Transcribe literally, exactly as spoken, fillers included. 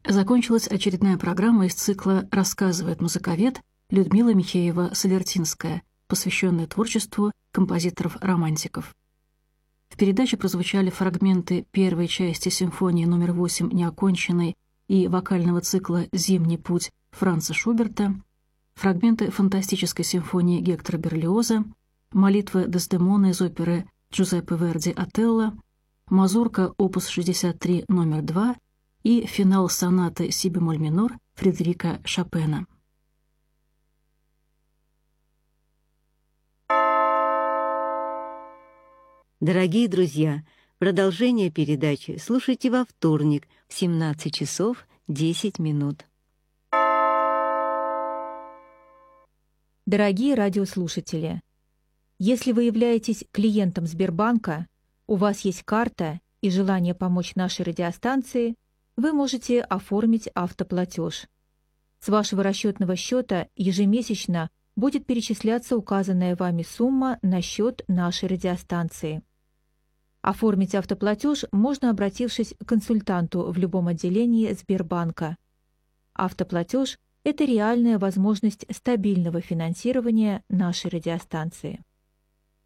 Закончилась очередная программа из цикла «Рассказывает музыковед» Людмила Михеева-Солертинская, посвященная творчеству композиторов-романтиков. В передаче прозвучали фрагменты первой части симфонии номер восемь неоконченной и вокального цикла «Зимний путь» Франца Шуберта, фрагменты фантастической симфонии Гектора Берлиоза, молитвы Дездемоны из оперы Джузеппе Верди «Отелло», мазурка опус шестьдесят три номер два и финал сонаты си бемоль минор Фредерика Шопена. Дорогие друзья, продолжение передачи слушайте во вторник в семнадцать часов десять минут. Дорогие радиослушатели, если вы являетесь клиентом Сбербанка, у вас есть карта и желание помочь нашей радиостанции, вы можете оформить автоплатеж. С вашего расчетного счета ежемесячно будет перечисляться указанная вами сумма на счет нашей радиостанции. Оформить автоплатеж можно, обратившись к консультанту в любом отделении Сбербанка. Автоплатеж – это реальная возможность стабильного финансирования нашей радиостанции.